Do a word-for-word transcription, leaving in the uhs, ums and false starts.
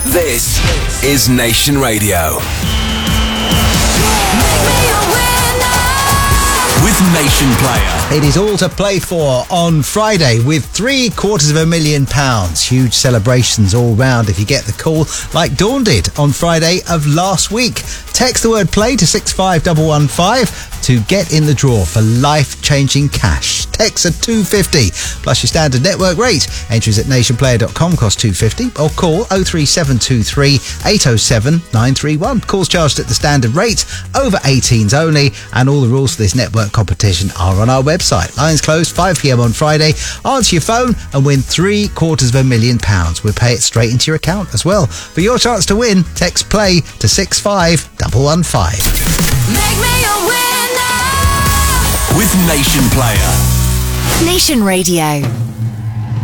This is Nation Radio. With Nation Player. It is all to play for on Friday with three quarters of a million pounds. Huge celebrations all round if you get the call, like Dawn did on Friday of last week. Text the word play to six five one one five to get in the draw for life-changing cash. Text at two fifty plus your standard network rate. Entries at nationplayer dot com cost two fifty or call oh three seven two three eight oh seven nine three one. Calls charged at the standard rate, over eighteens only, and all the rules for this network competition are on our website. Lines closed five p.m. on Friday. Answer your phone and win three quarters of a million pounds. We'll pay it straight into your account as well. For your chance to win, text play to six five one one five. Make me a winner with Nation Player. Nation Radio.